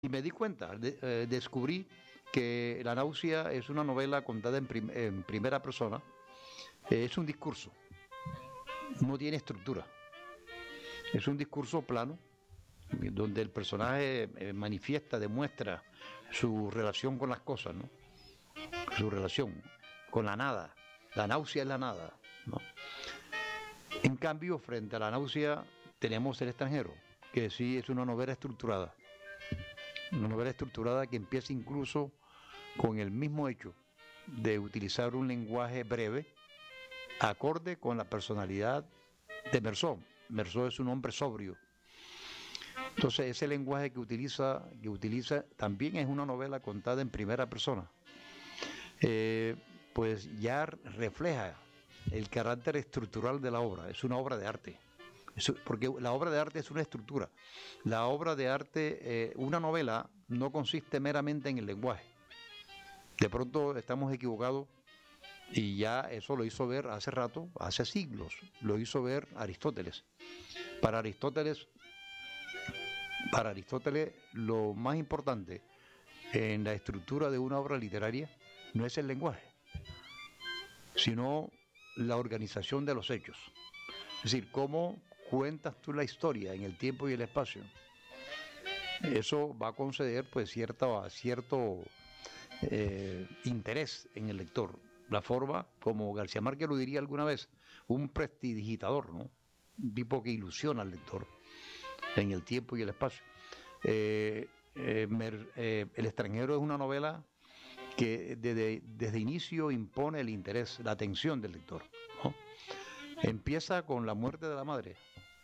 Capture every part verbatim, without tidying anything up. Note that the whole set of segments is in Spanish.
Y me di cuenta, de- eh, descubrí que La náusea es una novela contada en, prim- en primera persona, eh, es un discurso, no tiene estructura, es un discurso plano, donde el personaje eh, manifiesta, demuestra su relación con las cosas, ¿no? Su relación con la nada. La náusea es la nada, ¿no? En cambio, frente a La náusea tenemos El extranjero, que sí es una novela estructurada, una novela estructurada que empieza incluso con el mismo hecho de utilizar un lenguaje breve, acorde con la personalidad de Meursault. Meursault es un hombre sobrio. Entonces ese lenguaje que utiliza, que utiliza también es una novela contada en primera persona. Eh, pues ya refleja el carácter estructural de la obra. Es una obra de arte. Eso, porque la obra de arte es una estructura. La obra de arte, eh, una novela, no consiste meramente en el lenguaje. De pronto estamos equivocados y ya eso lo hizo ver hace rato, hace siglos, lo hizo ver Aristóteles. Para Aristóteles, para Aristóteles lo más importante en la estructura de una obra literaria no es el lenguaje, sino la organización de los hechos. Es decir, cómo cuentas tú la historia en el tiempo y el espacio. Eso va a conceder pues cierta, cierto eh, interés en el lector. La forma, como García Márquez lo diría alguna vez, un prestidigitador, ¿no? Un tipo que ilusiona al lector en el tiempo y el espacio. Eh, eh, Mer, eh, El extranjero es una novela que desde, desde inicio impone el interés, la atención del lector, ¿no? Empieza con la muerte de la madre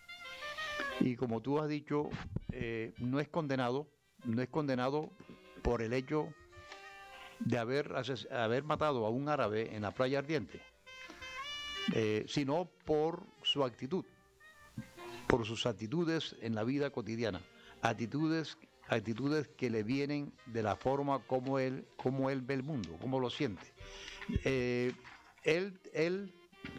y como tú has dicho, eh, no es condenado, no es condenado por el hecho de haber, haber matado a un árabe en la playa ardiente, eh, sino por su actitud, por sus actitudes en la vida cotidiana, actitudes, actitudes que le vienen de la forma como él, como él ve el mundo, como lo siente. Eh, él, él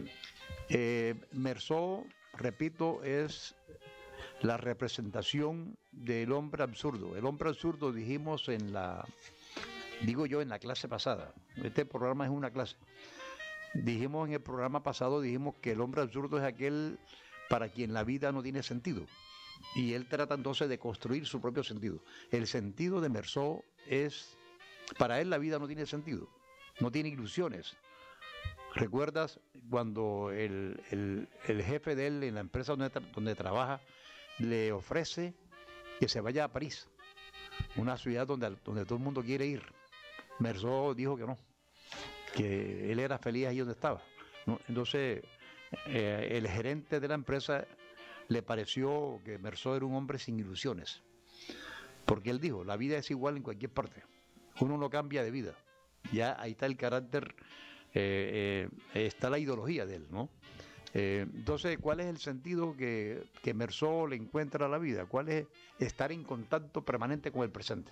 eh, Meursault, repito, es la representación del hombre absurdo. El hombre absurdo dijimos en la, digo yo, en la clase pasada. Este programa es una clase. Dijimos en el programa pasado, dijimos que el hombre absurdo es aquel para quien la vida no tiene sentido. Y él trata entonces de construir su propio sentido. El sentido de Meursault es, para él la vida no tiene sentido, no tiene ilusiones. ¿Recuerdas cuando el, el, el jefe de él en la empresa donde, tra donde trabaja le ofrece que se vaya a París, una ciudad donde, donde todo el mundo quiere ir? Meursault dijo que no, que él era feliz ahí donde estaba, ¿no? Entonces, eh, el gerente de la empresa le pareció que Meursault era un hombre sin ilusiones, porque él dijo, la vida es igual en cualquier parte, uno no cambia de vida, ya ahí está el carácter, eh, eh, está la ideología de él, ¿no? Eh, entonces, ¿cuál es el sentido que, que Meursault le encuentra a la vida? ¿Cuál es estar en contacto permanente con el presente?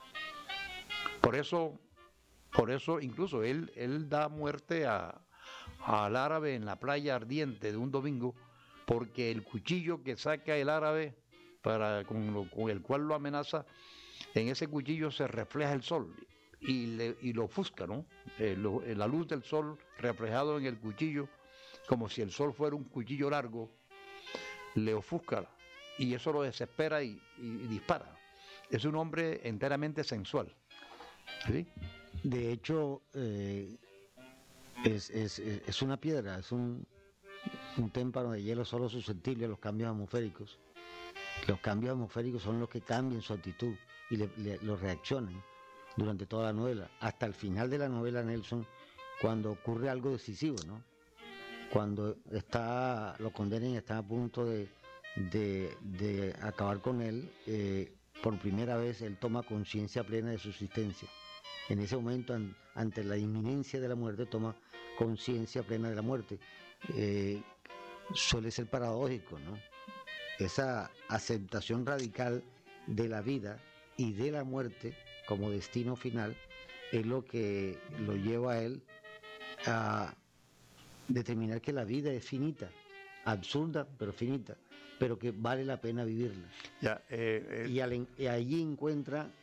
Por eso, por eso incluso él, él da muerte a, al árabe en la playa ardiente de un domingo, porque el cuchillo que saca el árabe para, con, lo, con el cual lo amenaza, en ese cuchillo se refleja el sol y, le, y lo ofusca, ¿no? Eh, lo, la luz del sol reflejado en el cuchillo, como si el sol fuera un cuchillo largo, le ofusca y eso lo desespera y, y, y dispara. Es un hombre enteramente sensual, ¿sí? De hecho, eh, es, es, es, una piedra, es un, un témpano de hielo solo susceptible a los cambios atmosféricos. Los cambios atmosféricos son los que cambian su actitud y le, le, lo reaccionan durante toda la novela. Hasta el final de la novela, Nelson, cuando ocurre algo decisivo, ¿no? Cuando está, lo condenan y está a punto de, de, de acabar con él, eh, por primera vez él toma conciencia plena de su existencia. En ese momento, an, ante la inminencia de la muerte, toma conciencia plena de la muerte. Eh, suele ser paradójico, ¿no? Esa aceptación radical de la vida y de la muerte como destino final es lo que lo lleva a él a determinar que la vida es finita, absurda pero finita, pero que vale la pena vivirla. Ya, eh, eh, Y, al, y allí encuentra